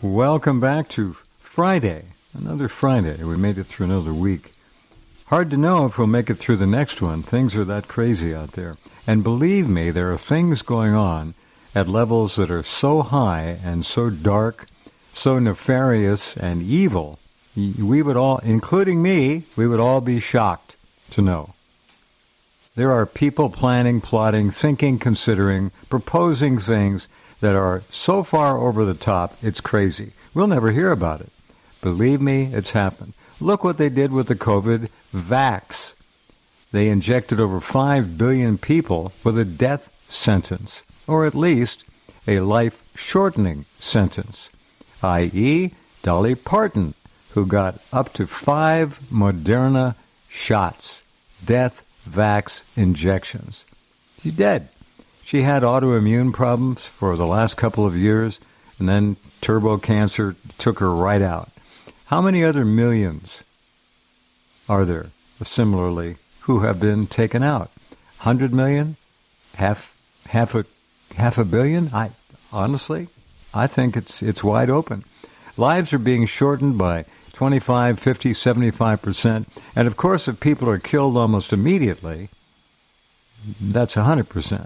Welcome back to Friday. Another Friday. We made it through another week. Hard to know if we'll make it through the next one. Things are that crazy out there. And believe me, there are things going on at levels that are so high and so dark, so nefarious and evil. We would all, including me, we would all be shocked to know. There are people planning, plotting, thinking, considering, proposing things that are so far over the top, it's crazy. We'll never hear about it. Believe me, it's happened. Look what they did with the COVID vax. They injected over 5 billion people with a death sentence, or at least a life-shortening sentence, i.e. Dolly Parton, who got up to 5 Moderna shots, death vax injections. She's dead. She had autoimmune problems for the last couple of years, and then turbo cancer took her right out. How many other millions are there, similarly, who have been taken out? 100 million? Half a billion? Honestly, I think it's wide open. Lives are being shortened by 25, 50, 75%. And of course, if people are killed almost immediately, that's 100%.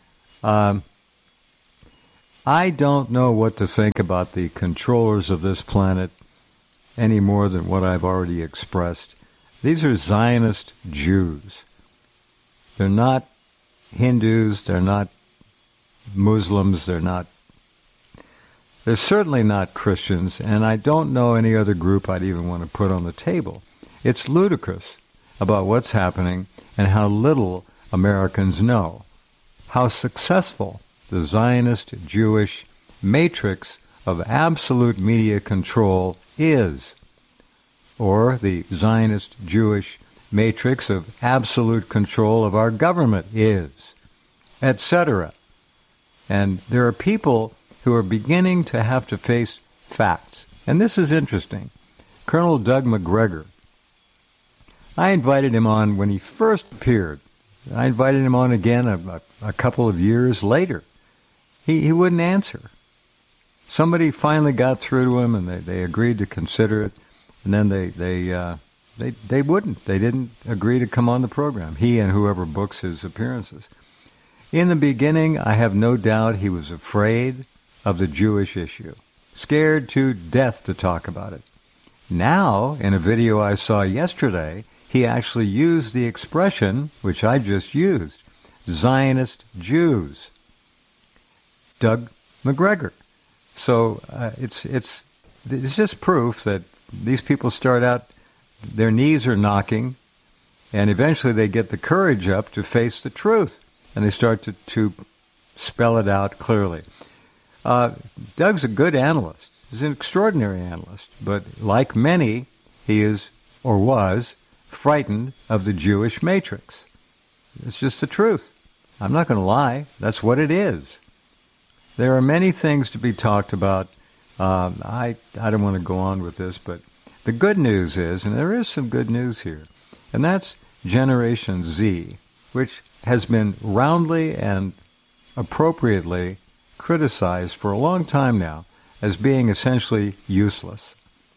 I don't know what to think about the controllers of this planet any more than what I've already expressed. These are Zionist Jews. They're not Hindus. They're not Muslims. They're certainly not Christians, and I don't know any other group I'd even want to put on the table. It's ludicrous about what's happening and how little Americans know. How successful the Zionist Jewish matrix of absolute media control is, or the Zionist Jewish matrix of absolute control of our government is, etc. And there are people who are beginning to have to face facts. And this is interesting. Colonel Doug Macgregor, I invited him on when he first appeared. I invited him on again a couple of years later. He wouldn't answer. Somebody finally got through to him, and they agreed to consider it. And then they wouldn't. They didn't agree to come on the program. He and whoever books his appearances. In the beginning, I have no doubt he was afraid of the Jewish issue, scared to death to talk about it. Now, in a video I saw yesterday, he actually used the expression, which I just used, Zionist Jews. Doug Macgregor. So it's just proof that these people start out, their knees are knocking, and eventually they get the courage up to face the truth, and they start to spell it out clearly. Doug's a good analyst. He's an extraordinary analyst, but like many, he is, or was, frightened of the Jewish matrix. It's just the truth. I'm not going to lie. That's what it is. There are many things to be talked about. I don't want to go on with this, but the good news is, and there is some good news here, and that's Generation Z, which has been roundly and appropriately criticized for a long time now as being essentially useless.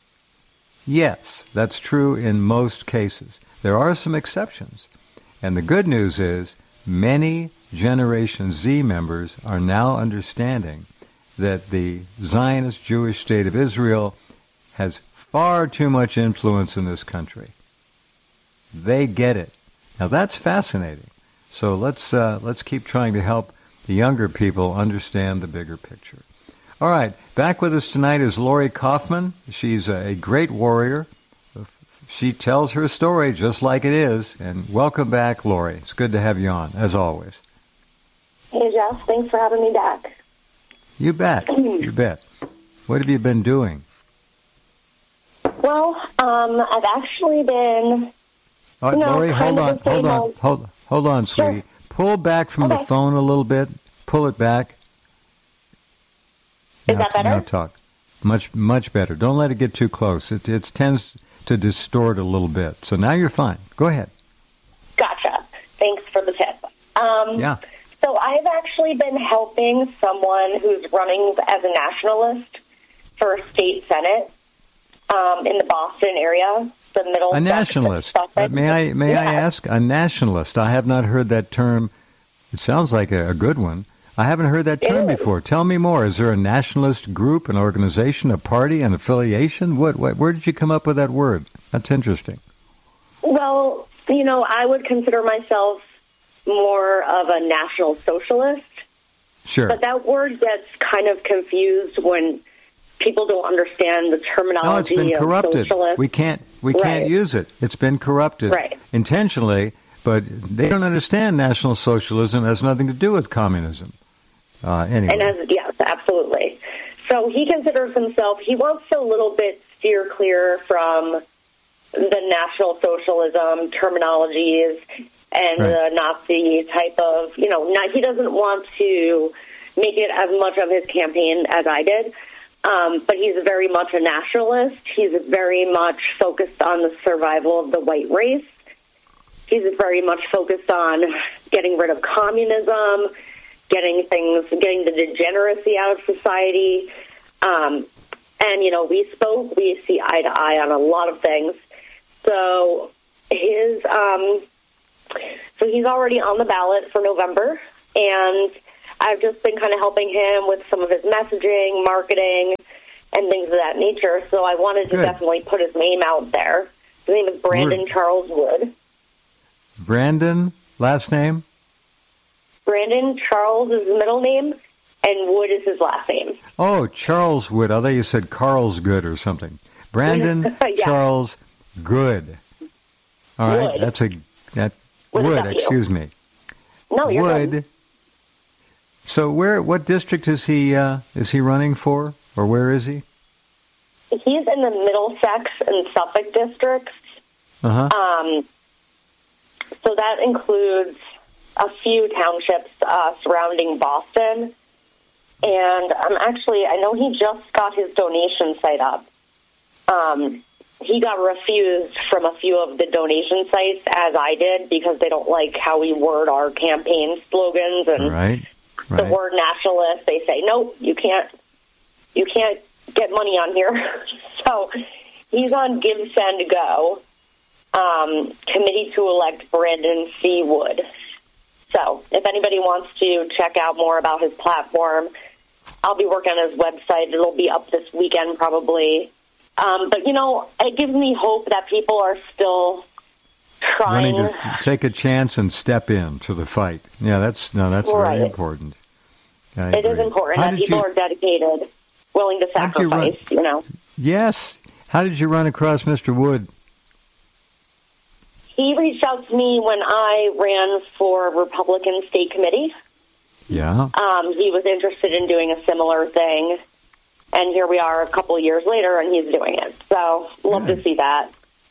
Yes, that's true in most cases. There are some exceptions. And the good news is many Generation Z members are now understanding that the Zionist Jewish state of Israel has far too much influence in this country. They get it. Now that's fascinating. So let's keep trying to help the younger people understand the bigger picture. All right, back with us tonight is Lori Kaufman. She's a great warrior. She tells her story just like it is. And welcome back, Lori. It's good to have you on, as always. Hey, Jeff. Thanks for having me back. You bet. You bet. What have you been doing? Well, I've actually been... Lori, hold on, sweetie. Sure. Pull back from the phone a little bit. Pull it back. Is that better? Now talk. Much better. Don't let it get too close. It tends to distort a little bit. So now you're fine. Go ahead. Gotcha. Thanks for the tip. Yeah. So I've actually been helping someone who's running as a nationalist for a state senate in the Boston area, the middle. A nationalist. May I ask? A nationalist. I have not heard that term. It sounds like a good one. I haven't heard that term before. Tell me more. Is there a nationalist group, an organization, a party, an affiliation? Where did you come up with that word? That's interesting. Well, I would consider myself more of a national socialist. Sure. But that word gets kind of confused when people don't understand the terminology. No, it's been corrupted. Socialist. We can't use it. It's been corrupted intentionally, but they don't understand National Socialism has nothing to do with communism. Anyway. Yes, absolutely. So he considers himself, he wants to a little bit steer clear from the National Socialism terminologies and the Nazi type of, he doesn't want to make it as much of his campaign as I did. But he's very much a nationalist. He's very much focused on the survival of the white race. He's very much focused on getting rid of communism, getting the degeneracy out of society. We see eye to eye on a lot of things. So he's already on the ballot for November, and I've just been kind of helping him with some of his messaging, marketing, and things of that nature. So I wanted to definitely put his name out there. His name is Brandon Charles Wood. Brandon, last name? Brandon Charles is his middle name, and Wood is his last name. Oh, Charles Wood. I thought you said Carl's Good or something. Brandon Charles Good. All right, Wood. Wood. Excuse me. No, you're Wood. Good. So what district is he running for, or where is he? He's in the Middlesex and Suffolk districts. Uh-huh. So that includes a few townships surrounding Boston. And I know he just got his donation site up. He got refused from a few of the donation sites, as I did, because they don't like how we word our campaign slogans and the word nationalist. They say, nope, you can't get money on here. So he's on Give, Send, Go, committee to elect Brandon C. Wood. So if anybody wants to check out more about his platform, I'll be working on his website. It'll be up this weekend probably. But, it gives me hope that people are still trying to take a chance and step in to the fight. Yeah, that's very important. It is important that people are dedicated, willing to sacrifice, Yes. How did you run across Mr. Wood? He reached out to me when I ran for Republican State Committee. Yeah. He was interested in doing a similar thing, and here we are a couple of years later, and he's doing it. So, love to see that.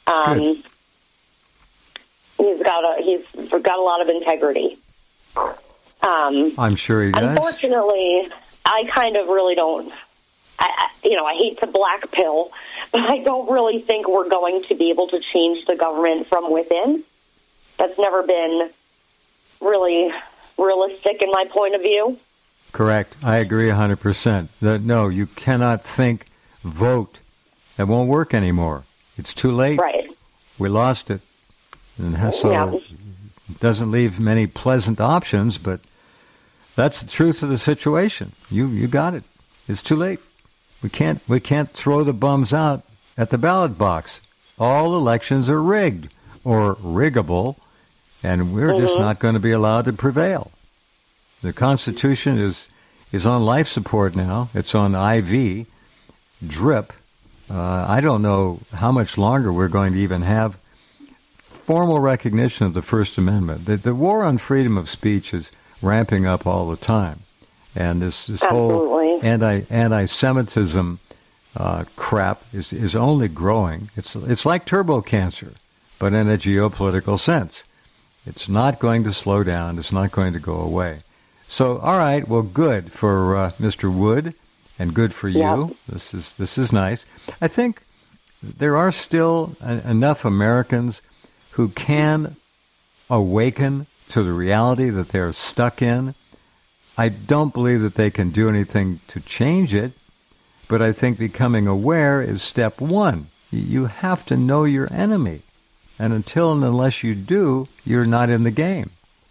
He's got a lot of integrity. I'm sure he does. Unfortunately, I kind of really don't. I hate to black pill, but I don't really think we're going to be able to change the government from within. That's never been really realistic in my point of view. Correct. I agree 100%. No, you cannot think, vote. That won't work anymore. It's too late. Right. We lost it. And so it doesn't leave many pleasant options, but that's the truth of the situation. You got it. It's too late. We can't throw the bums out at the ballot box. All elections are rigged or riggable, and we're just not going to be allowed to prevail. The Constitution is on life support now. It's on IV, drip. I don't know how much longer we're going to even have formal recognition of the First Amendment. The war on freedom of speech is ramping up all the time. And this whole anti-Semitism crap is only growing. It's like turbo cancer, but in a geopolitical sense. It's not going to slow down. It's not going to go away. So, all right, well, good for Mr. Wood, and good for you. Yeah. This is nice. I think there are still enough Americans who can awaken to the reality that they're stuck in. I don't believe that they can do anything to change it, But I think becoming aware is step one. You have to know your enemy. And until and unless you do, you're not in the game.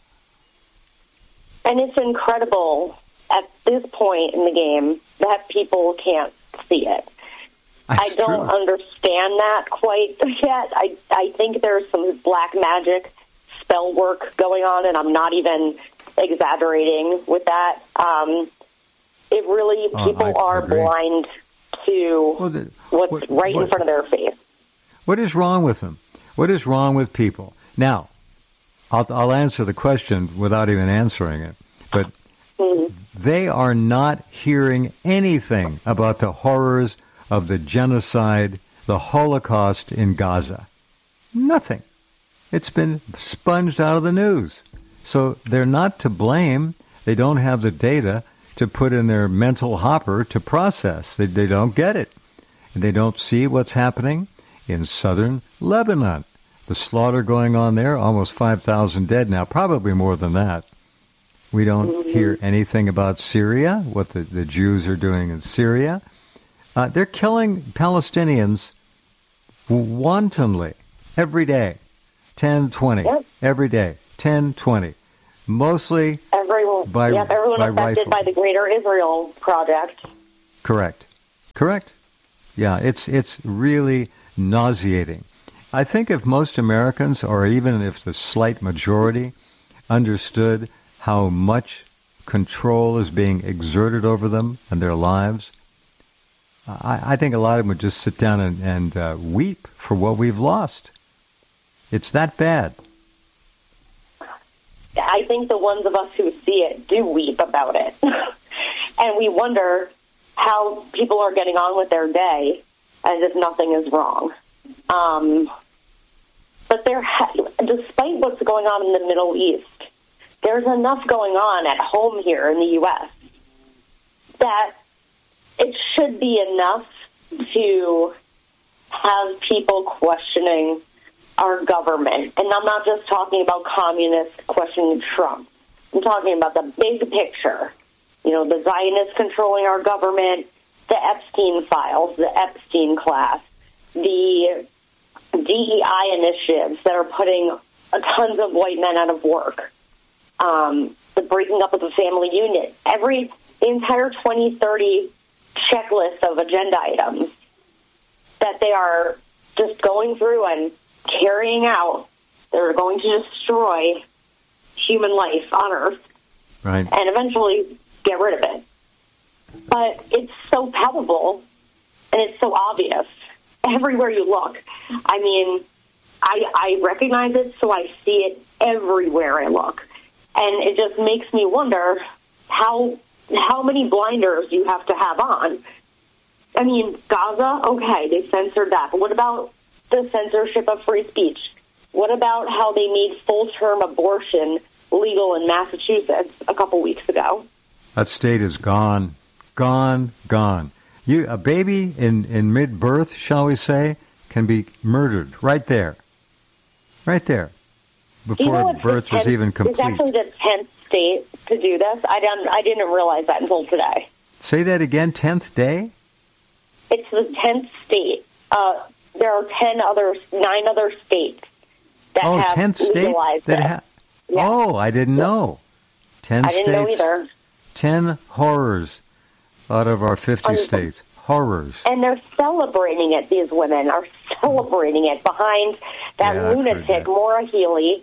And it's incredible at this point in the game that people can't see it. I don't understand that quite yet. I think there's some black magic spell work going on, and I'm not even exaggerating with that. It really, people are blind to what's right in front of their face. What is wrong with them? What is wrong with people? Now, I'll answer the question without even answering it, but they are not hearing anything about the horrors of the genocide, the Holocaust in Gaza. Nothing. It's been sponged out of the news. So they're not to blame. They don't have the data to put in their mental hopper to process. They don't get it. And they don't see what's happening in southern Lebanon. The slaughter going on there, almost 5,000 dead now, probably more than that. We don't hear anything about Syria, what the Jews are doing in Syria. They're killing Palestinians wantonly every day, 10, 20, every day, 10, 20, mostly everyone affected rifle. by the Greater Israel Project. Correct. Yeah, it's really nauseating. I think if most Americans, or even if the slight majority, understood how much control is being exerted over them and their lives, I think a lot of them would just sit down and weep for what we've lost. It's that bad. I think the ones of us who see it do weep about it. And we wonder how people are getting on with their day as if nothing is wrong. But despite what's going on in the Middle East, there's enough going on at home here in the U.S. that it should be enough to have people questioning our government. And I'm not just talking about communists questioning Trump. I'm talking about the big picture. You know, the Zionists controlling our government, the Epstein files, the Epstein class, the DEI initiatives that are putting tons of white men out of work, the breaking up of the family unit, the entire 2030 checklist of agenda items that they are just going through and carrying out. They're going to destroy human life on Earth, right, and eventually get rid of it. But it's so palpable, and it's so obvious everywhere you look. I mean, I recognize it, so I see it everywhere I look. And it just makes me wonder how many blinders you have to have on. I mean, Gaza, okay, they censored that. But what about the censorship of free speech? What about how they made full-term abortion legal in Massachusetts a couple weeks ago? That state is gone. Gone. A baby in mid-birth, shall we say, can be murdered right there. Right there. Before birth is even complete. It's actually the 10th state to do this. I didn't realize that until today. Say that again, 10th day? It's the 10th state. There are 9 other states that have 10th legalized state it. Yeah. Oh, I didn't know. 10 I states. didn't know either. 10 horrors out of our 50 states. Horrors. And they're celebrating it. These women are celebrating it behind that lunatic, Maura Healey.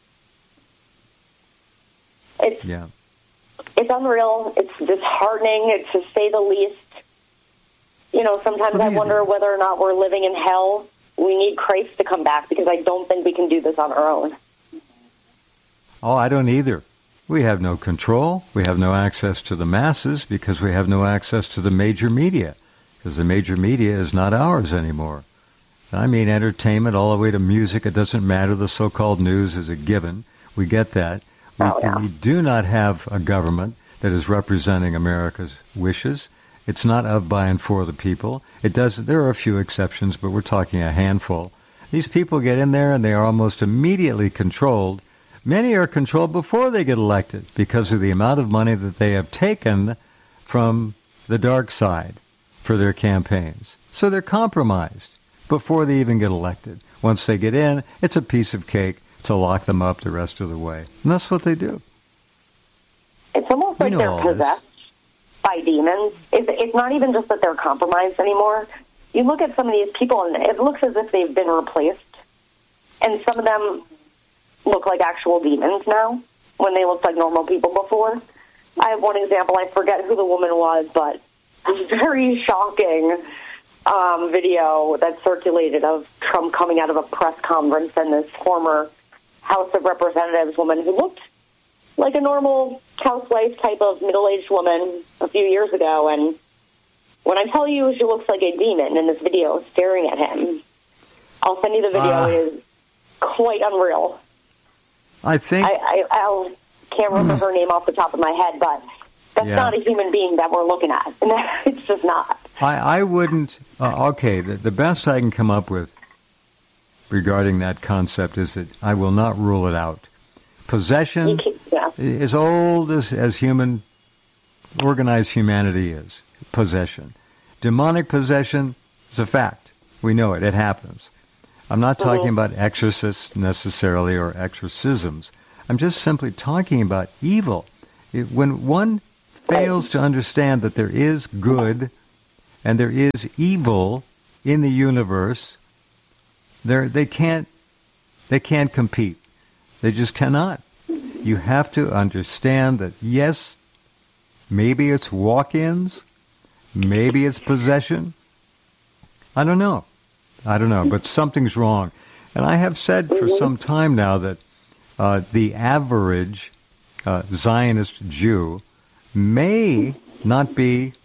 It's unreal. It's disheartening, it's to say the least. You know, sometimes I wonder whether or not we're living in hell. We need Christ to come back because I don't think we can do this on our own. Oh, I don't either. We have no control. We have no access to the masses because we have no access to the major media, because the major media is not ours anymore. I mean, entertainment all the way to music. It doesn't matter. The so-called news is a given. We get that. We do not have a government that is representing America's wishes. It's not of, by, and for the people. There are a few exceptions, but we're talking a handful. These people get in there and they are almost immediately controlled. Many are controlled before they get elected because of the amount of money that they have taken from the dark side for their campaigns. So they're compromised before they even get elected. Once they get in, it's a piece of cake to lock them up the rest of the way. And that's what they do. It's almost like they're possessed by demons. It's not even just that they're compromised anymore. You look at some of these people, and it looks as if they've been replaced. And some of them look like actual demons now, when they looked like normal people before. I have one example. I forget who the woman was, but a very shocking video that circulated of Trump coming out of a press conference and this former House of Representatives woman who looked like a normal housewife type of middle-aged woman a few years ago. And when I tell you she looks like a demon in this video staring at him, I'll send you the video. It is quite unreal. I think... I can't remember her name off the top of my head, but that's not a human being that we're looking at. It's just not. I wouldn't... okay, the best I can come up with regarding that concept is that I will not rule it out. Possession is old as human, organized humanity is. Possession. Demonic possession is a fact. We know it. It happens. I'm not talking about exorcists necessarily or exorcisms. I'm just simply talking about evil. When one fails to understand that there is good and there is evil in the universe, they can't compete. They just cannot. You have to understand that, yes, maybe it's walk-ins, maybe it's possession. I don't know, but something's wrong. And I have said for some time now that the average Zionist Jew may not be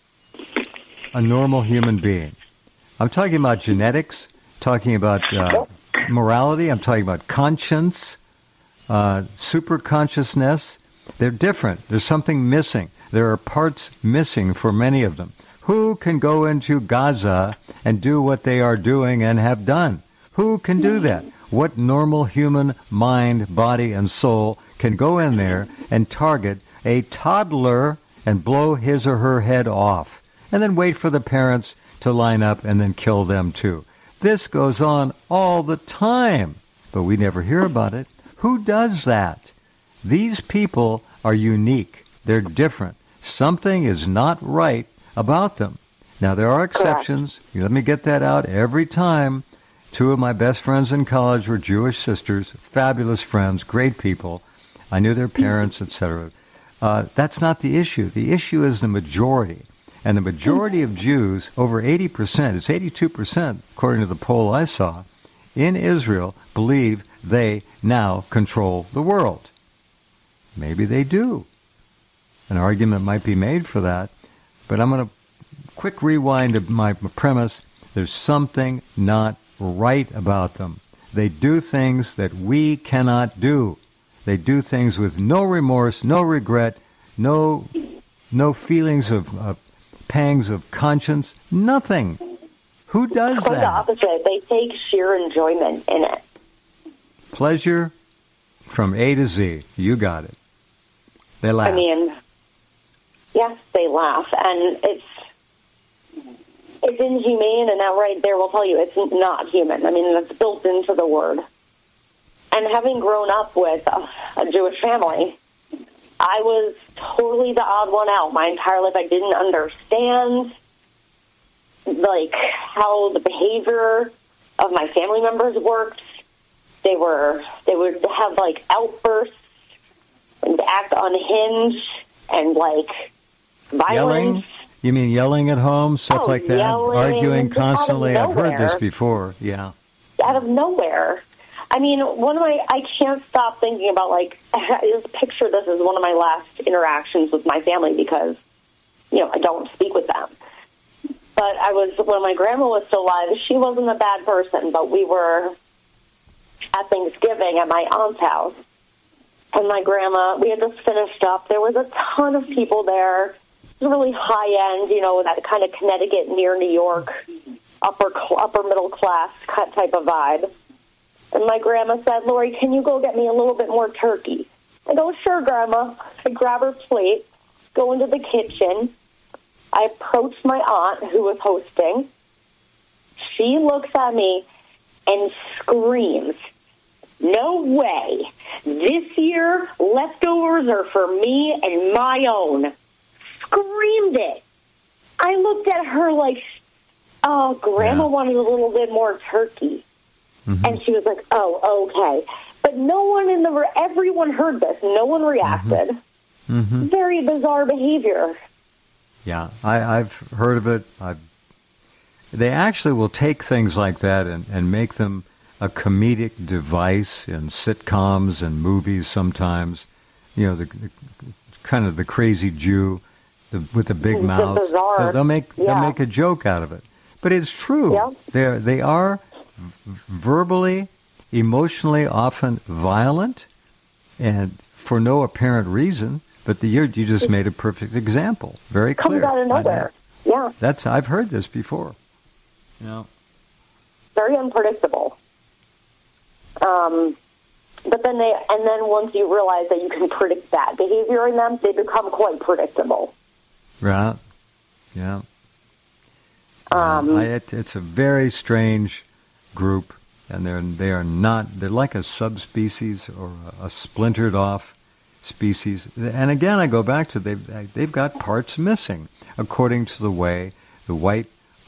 a normal human being. I'm talking about genetics, talking about morality, I'm talking about conscience, super consciousness. They're different. There's something missing. There are parts missing for many of them. Who can go into Gaza and do what they are doing and have done? Who can do that? What normal human mind, body, and soul can go in there and target a toddler and blow his or her head off, and then wait for the parents to line up and then kill them too? This goes on all the time, but we never hear about it. Who does that? These people are unique. They're different. Something is not right about them. Now, there are exceptions. Let me get that out every time. Two of my best friends in college were Jewish sisters, fabulous friends, great people. I knew their parents, etc. That's not the issue. The issue is the majority. And the majority of Jews, over 80%, it's 82%, according to the poll I saw, in Israel, believe they now control the world. Maybe they do. An argument might be made for that. But I'm going to quick rewind to my premise. There's something not right about them. They do things that we cannot do. They do things with no remorse, no regret, no feelings of pangs of conscience, nothing. Who does that? Quite the opposite. They take sheer enjoyment in it. Pleasure from A to Z. You got it. They laugh. I mean, yes, they laugh, and it's inhumane, and that right there will tell you it's not human. I mean, that's built into the word. And having grown up with a Jewish family, I was totally the odd one out my entire life. I didn't understand, like, how the behavior of my family members worked. They would have, like, outbursts and act unhinged and, like, violence. Yelling? You mean yelling at home, stuff like that? Yelling, arguing constantly? I've heard this before, yeah. Out of nowhere. I mean, I can't stop thinking about, like, I just picture this as one of my last interactions with my family because, I don't speak with them. But when my grandma was still alive, she wasn't a bad person, but we were at Thanksgiving at my aunt's house. And my grandma, we had just finished up. There was a ton of people there. It was really high-end, that kind of Connecticut near New York, upper middle class type of vibe. And my grandma said, "Lori, can you go get me a little bit more turkey?" I go, "Sure, Grandma." I grab her plate, go into the kitchen, I approached my aunt who was hosting. She looks at me and screams, "No way. This year, leftovers are for me and my own." Screamed it. I looked at her like, "Oh, Grandma wanted a little bit more turkey." Mm-hmm. And she was like, "Oh, okay." But no one everyone heard this. No one reacted. Mm-hmm. Mm-hmm. Very bizarre behavior. Yeah, I've heard of it. They actually will take things like that and make them a comedic device in sitcoms and movies sometimes. You know, the kind of the crazy Jew with the big mouth. Bizarre. They'll make a joke out of it. But it's true. Yeah. They are verbally, emotionally often violent, and for no apparent reason. But you just made a perfect example. Very clear. Comes out of nowhere. Yeah. I've heard this before. You know. Very unpredictable. But then once you realize that you can predict that behavior in them, they become quite predictable. Right. Yeah. It's a very strange group, and they're like a subspecies or a splintered off species. And again, I go back to they've got parts missing according to the way the white